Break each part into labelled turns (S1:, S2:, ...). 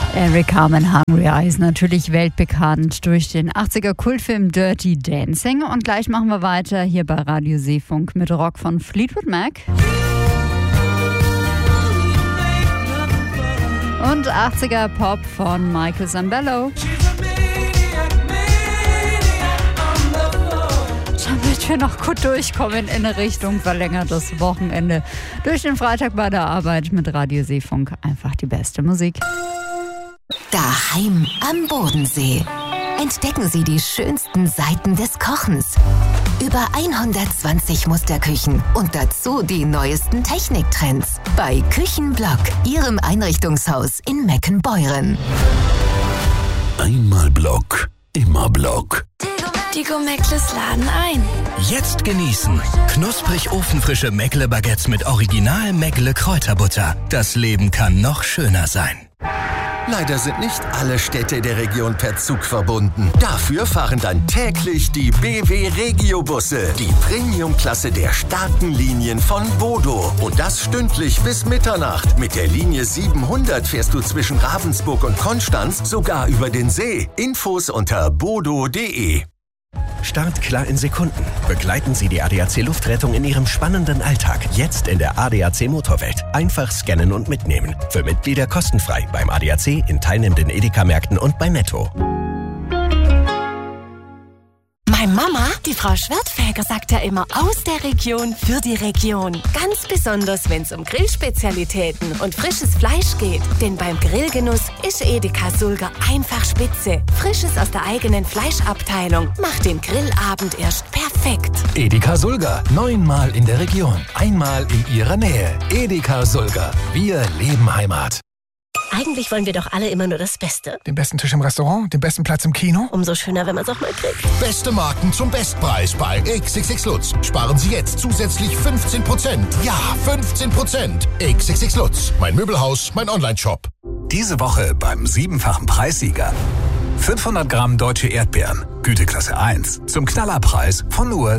S1: Eric Carmen, Hungry Eyes, natürlich weltbekannt durch den 80er Kultfilm Dirty Dancing. Und gleich machen wir weiter hier bei Radio Seefunk mit Rock von Fleetwood Mac. Und 80er Pop von Michael Zambello. Damit wir noch gut durchkommen in Richtung verlängertes Wochenende. Durch den Freitag bei der Arbeit mit Radio Seefunk einfach die beste Musik.
S2: Daheim am Bodensee. Entdecken Sie die schönsten Seiten des Kochens. Über 120 Musterküchen und dazu die neuesten Techniktrends. Bei Küchenblock, Ihrem Einrichtungshaus in Meckenbeuren.
S3: Einmal Block, immer Block.
S4: Die Meckles laden ein.
S5: Jetzt genießen. Knusprig ofenfrische Meckle-Baguettes mit Original Meckle-Kräuterbutter. Das Leben kann noch schöner sein.
S6: Leider sind nicht alle Städte der Region per Zug verbunden. Dafür fahren dann täglich die BW Regio-Busse, die Premium-Klasse der starken Linien von Bodo. Und das stündlich bis Mitternacht. Mit der Linie 700 fährst du zwischen Ravensburg und Konstanz sogar über den See. Infos unter bodo.de.
S5: Start klar in Sekunden. Begleiten Sie die ADAC Luftrettung in Ihrem spannenden Alltag. Jetzt in der ADAC Motorwelt. Einfach scannen und mitnehmen. Für Mitglieder kostenfrei beim ADAC, in teilnehmenden Edeka-Märkten und bei Netto.
S4: Meine Mama, die Frau Schwertfeger, sagt ja immer aus der Region für die Region. Ganz besonders, wenn es um Grillspezialitäten und frisches Fleisch geht. Denn beim Grillgenuss ist Edeka Sulger einfach spitze. Frisches aus der eigenen Fleischabteilung macht den Grillabend erst perfekt.
S7: Edeka Sulger, 9-mal in der Region, einmal in Ihrer Nähe. Edeka Sulger, wir leben Heimat.
S8: Eigentlich wollen wir doch alle immer nur das Beste.
S9: Den besten Tisch im Restaurant, den besten Platz im Kino.
S8: Umso schöner, wenn man es auch mal kriegt.
S10: Beste Marken zum Bestpreis bei XXX Lutz. Sparen Sie jetzt zusätzlich 15%. Ja, 15%. XXX Lutz. Mein Möbelhaus, mein Onlineshop.
S3: Diese Woche beim 7-fachen Preissieger. 500 Gramm deutsche Erdbeeren, Güteklasse 1, zum Knallerpreis von nur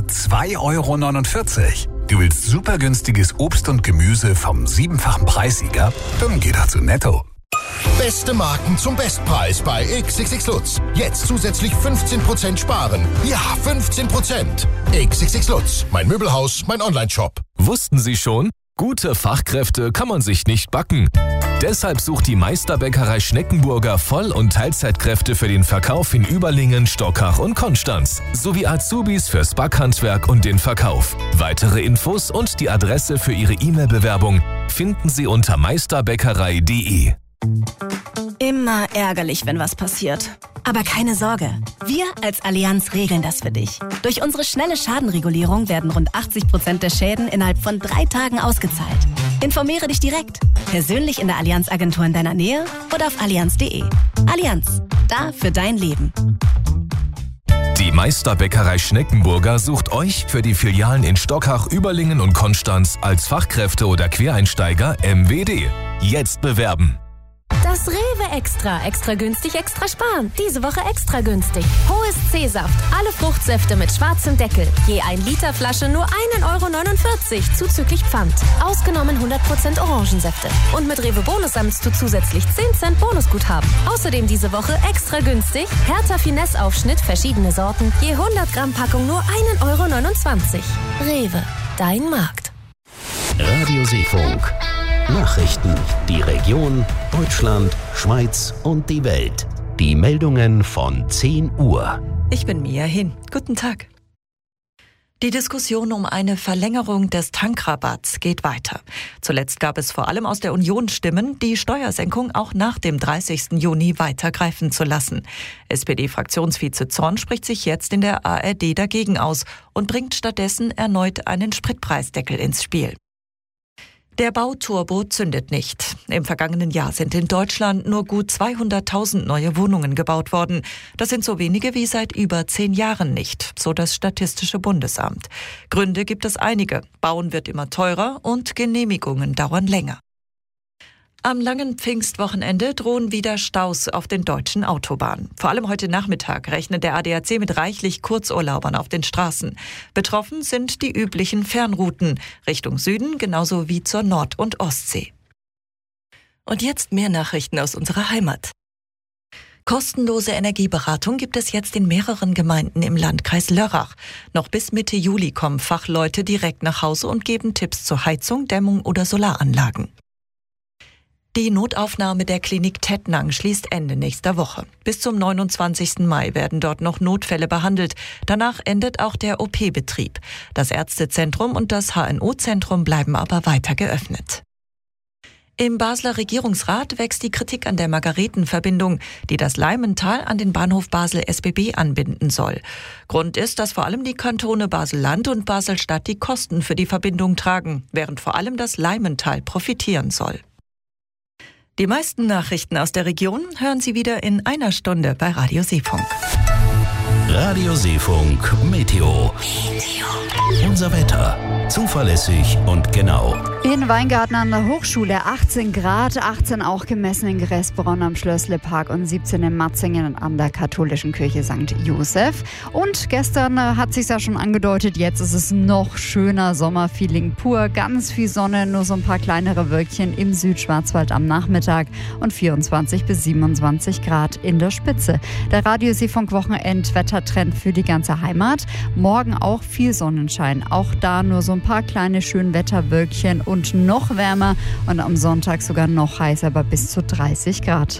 S3: 2,49 €. Du willst super günstiges Obst und Gemüse vom 7-fachen Preissieger? Dann geh doch zu Netto.
S10: Beste Marken zum Bestpreis bei XXX Lutz. Jetzt zusätzlich 15% sparen. Ja, 15%. XXX Lutz. Mein Möbelhaus, mein Onlineshop.
S7: Wussten Sie schon? Gute Fachkräfte kann man sich nicht backen. Deshalb sucht die Meisterbäckerei Schneckenburger Voll- und Teilzeitkräfte für den Verkauf in Überlingen, Stockach und Konstanz. Sowie Azubis fürs Backhandwerk und den Verkauf. Weitere Infos und die Adresse für Ihre E-Mail-Bewerbung finden Sie unter meisterbäckerei.de.
S8: Immer ärgerlich, wenn was passiert. Aber keine Sorge, wir als Allianz regeln das für dich. Durch unsere schnelle Schadenregulierung werden rund 80% der Schäden innerhalb von 3 Tagen ausgezahlt. Informiere dich direkt, persönlich in der Allianz-Agentur in deiner Nähe oder auf allianz.de. Allianz, da für dein Leben.
S7: Die Meisterbäckerei Schneckenburger sucht euch für die Filialen in Stockach, Überlingen und Konstanz als Fachkräfte oder Quereinsteiger MWD. Jetzt bewerben.
S11: Das Rewe Extra. Extra günstig, extra sparen. Diese Woche extra günstig. Hohes C-Saft. Alle Fruchtsäfte mit schwarzem Deckel. Je 1 Liter Flasche nur 1,49 € zuzüglich Pfand. Ausgenommen 100% Orangensäfte. Und mit Rewe Bonus sammelst du zusätzlich 10 Cent Bonusguthaben. Außerdem diese Woche extra günstig. Hertha Finesse Aufschnitt, verschiedene Sorten. Je 100 Gramm Packung nur 1,29 €. Rewe. Dein Markt.
S3: Radio Seefunk. Nachrichten, die Region, Deutschland, Schweiz und die Welt. Die Meldungen von 10 Uhr.
S12: Ich bin Mia Hin. Guten Tag. Die Diskussion um eine Verlängerung des Tankrabatts geht weiter. Zuletzt gab es vor allem aus der Union Stimmen, die Steuersenkung auch nach dem 30. Juni weiter greifen zu lassen. SPD-Fraktionsvize Zorn spricht sich jetzt in der ARD dagegen aus und bringt stattdessen erneut einen Spritpreisdeckel ins Spiel. Der Bauturbo zündet nicht. Im vergangenen Jahr sind in Deutschland nur gut 200.000 neue Wohnungen gebaut worden. Das sind so wenige wie seit über 10 Jahren nicht, so das Statistische Bundesamt. Gründe gibt es einige. Bauen wird immer teurer und Genehmigungen dauern länger. Am langen Pfingstwochenende drohen wieder Staus auf den deutschen Autobahnen. Vor allem heute Nachmittag rechnet der ADAC mit reichlich Kurzurlaubern auf den Straßen. Betroffen sind die üblichen Fernrouten Richtung Süden genauso wie zur Nord- und Ostsee. Und jetzt mehr Nachrichten aus unserer Heimat. Kostenlose Energieberatung gibt es jetzt in mehreren Gemeinden im Landkreis Lörrach. Noch bis Mitte Juli kommen Fachleute direkt nach Hause und geben Tipps zur Heizung, Dämmung oder Solaranlagen. Die Notaufnahme der Klinik Tettnang schließt Ende nächster Woche. Bis zum 29. Mai werden dort noch Notfälle behandelt. Danach endet auch der OP-Betrieb. Das Ärztezentrum und das HNO-Zentrum bleiben aber weiter geöffnet. Im Basler Regierungsrat wächst die Kritik an der Margaretenverbindung, die das Leimental an den Bahnhof Basel SBB anbinden soll. Grund ist, dass vor allem die Kantone Basel-Land und Basel-Stadt die Kosten für die Verbindung tragen, während vor allem das Leimental profitieren soll. Die meisten Nachrichten aus der Region hören Sie wieder in einer Stunde bei Radio Seefunk.
S5: Radio Seefunk Meteo. Unser Wetter. Zuverlässig und genau.
S1: In Weingarten an der Hochschule 18 Grad, 18 auch gemessen in Gräsbronn am Schlössle-Park und 17 in Matzingen an der katholischen Kirche St. Josef. Und gestern hat es sich ja schon angedeutet, jetzt ist es noch schöner, Sommerfeeling pur. Ganz viel Sonne, nur so ein paar kleinere Wölkchen im Südschwarzwald am Nachmittag und 24 bis 27 Grad in der Spitze. Der Radio Seefunk Wochenend-Wettertrend für die ganze Heimat. Morgen auch viel Sonnenschein, auch da nur so ein paar kleine Schönwetterwölkchen und noch wärmer und am Sonntag sogar noch heißer, aber bis zu 30 Grad.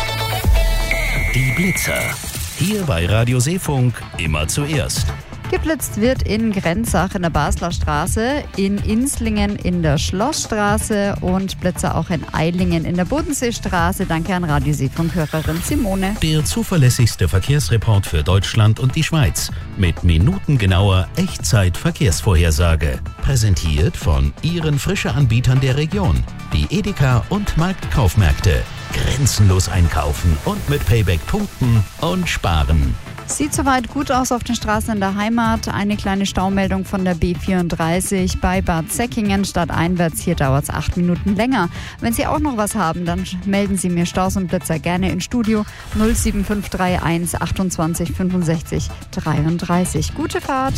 S5: Die Blitzer. Hier bei Radio Seefunk immer zuerst.
S1: Geblitzt wird in Grenzach in der Basler Straße, in Inslingen in der Schlossstraße und Blitzer auch in Eilingen in der Bodenseestraße. Danke an Radio Seefunk-Hörerin Simone.
S5: Der zuverlässigste Verkehrsreport für Deutschland und die Schweiz mit minutengenauer Echtzeit-Verkehrsvorhersage. Präsentiert von Ihren Frische-Anbietern der Region, die Edeka und Marktkaufmärkte. Grenzenlos einkaufen und mit Payback punkten und sparen.
S1: Sieht soweit gut aus auf den Straßen in der Heimat. Eine kleine Staumeldung von der B34 bei Bad Säckingen stadteinwärts. Hier dauert es 8 Minuten länger. Wenn Sie auch noch was haben, dann melden Sie mir Staus und Blitzer gerne ins Studio 07531 28 65 33. Gute Fahrt!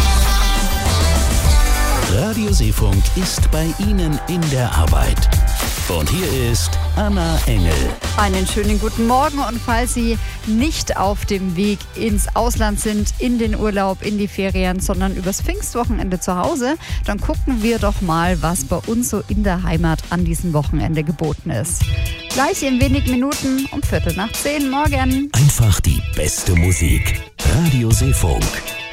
S5: Radio Seefunk ist bei Ihnen in der Arbeit. Und hier ist Anna Engel.
S1: Einen schönen guten Morgen und falls Sie nicht auf dem Weg ins Ausland sind, in den Urlaub, in die Ferien, sondern übers Pfingstwochenende zu Hause, dann gucken wir doch mal, was bei uns so in der Heimat an diesem Wochenende geboten ist. Gleich in wenigen Minuten um 9:15 morgen.
S5: Einfach die beste Musik. Radio Seefunk.